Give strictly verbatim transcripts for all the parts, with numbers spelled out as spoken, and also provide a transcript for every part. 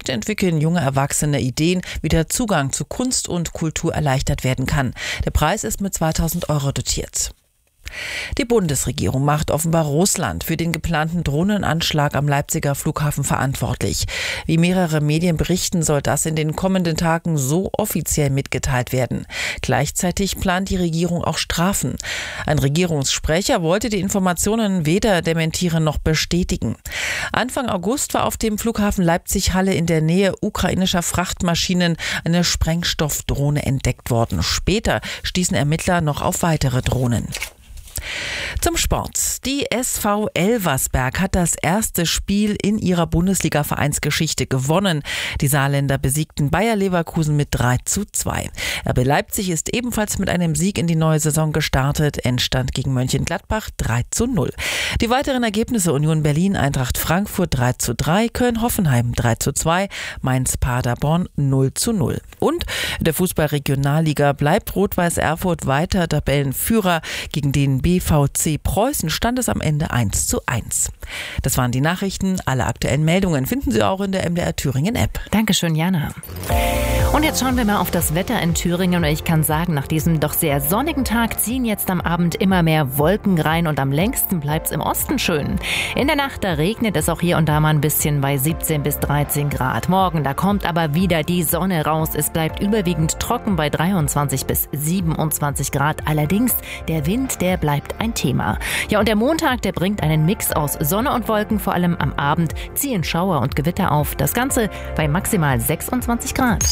Projekte entwickeln junge Erwachsene Ideen, wie der Zugang zu Kunst und Kultur erleichtert werden kann. Der Preis ist mit zweitausend Euro dotiert. Die Bundesregierung macht offenbar Russland für den geplanten Drohnenanschlag am Leipziger Flughafen verantwortlich. Wie mehrere Medien berichten, soll das in den kommenden Tagen so offiziell mitgeteilt werden. Gleichzeitig plant die Regierung auch Strafen. Ein Regierungssprecher wollte die Informationen weder dementieren noch bestätigen. Anfang August war auf dem Flughafen Leipzig-Halle in der Nähe ukrainischer Frachtmaschinen eine Sprengstoffdrohne entdeckt worden. Später stießen Ermittler noch auf weitere Drohnen. Zum Sport. Die S V Elversberg hat das erste Spiel in ihrer Bundesliga-Vereinsgeschichte gewonnen. Die Saarländer besiegten Bayer Leverkusen mit drei zu zwei. R B Leipzig ist ebenfalls mit einem Sieg in die neue Saison gestartet. Endstand gegen Mönchengladbach drei zu null. Die weiteren Ergebnisse: Union Berlin, Eintracht Frankfurt drei zu drei, Köln-Hoffenheim drei zu zwei, Mainz-Paderborn null zu null. Und in der Fußball-Regionalliga bleibt Rot-Weiß Erfurt weiter Tabellenführer. Gegen den B V C Preußen stand es am Ende eins zu eins. Das waren die Nachrichten. Alle aktuellen Meldungen finden Sie auch in der M D R Thüringen App. Dankeschön, Jana. Und jetzt schauen wir mal auf das Wetter in Thüringen. Und ich kann sagen, nach diesem doch sehr sonnigen Tag ziehen jetzt am Abend immer mehr Wolken rein und am längsten bleibt es im Osten schön. In der Nacht, da regnet es auch hier und da mal ein bisschen bei siebzehn bis dreizehn Grad. Morgen, da kommt aber wieder die Sonne raus. Es bleibt überwiegend trocken bei dreiundzwanzig bis siebenundzwanzig Grad. Allerdings, der Wind, der bleibt ein Thema. Ja, und der Montag, der bringt einen Mix aus Sonne und Wolken. Vor allem am Abend ziehen Schauer und Gewitter auf. Das Ganze bei maximal sechsundzwanzig Grad.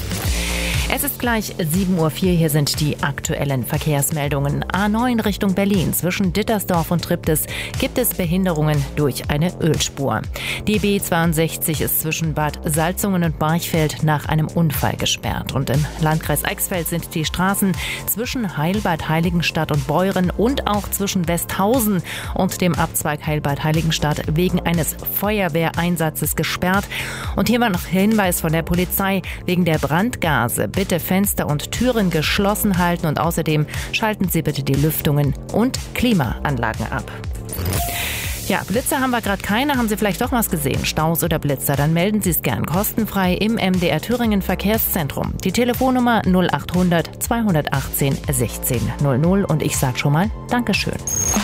Es ist gleich sieben Uhr vier, hier sind die aktuellen Verkehrsmeldungen. A neun Richtung Berlin, zwischen Dittersdorf und Triptis gibt es Behinderungen durch eine Ölspur. Die B zweiundsechzig ist zwischen Bad Salzungen und Barchfeld nach einem Unfall gesperrt. Und im Landkreis Eichsfeld sind die Straßen zwischen Heilbad Heiligenstadt und Beuren und auch zwischen Westhausen und dem Abzweig Heilbad Heiligenstadt wegen eines Feuerwehreinsatzes gesperrt. Und hier war noch Hinweis von der Polizei wegen der Brandgase. Bitte Fenster und Türen geschlossen halten und außerdem schalten Sie bitte die Lüftungen und Klimaanlagen ab. Ja, Blitzer haben wir gerade keine. Haben Sie vielleicht doch was gesehen? Staus oder Blitzer? Dann melden Sie es gern kostenfrei im M D R Thüringen Verkehrszentrum. Die Telefonnummer null acht hundert zweihundertachtzehn sechzehn null null und ich sag schon mal Dankeschön.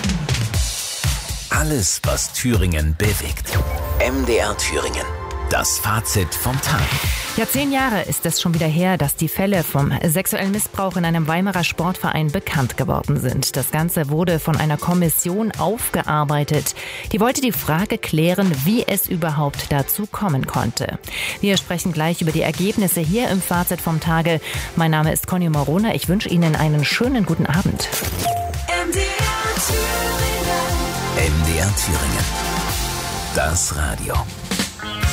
Alles, was Thüringen bewegt. M D R Thüringen. Das Fazit vom Tag. Ja, zehn Jahre ist es schon wieder her, dass die Fälle vom sexuellen Missbrauch in einem Weimarer Sportverein bekannt geworden sind. Das Ganze wurde von einer Kommission aufgearbeitet. Die wollte die Frage klären, wie es überhaupt dazu kommen konnte. Wir sprechen gleich über die Ergebnisse hier im Fazit vom Tage. Mein Name ist Conny Morona. Ich wünsche Ihnen einen schönen guten Abend. M D R Thüringen. M D R Thüringen. Das Radio.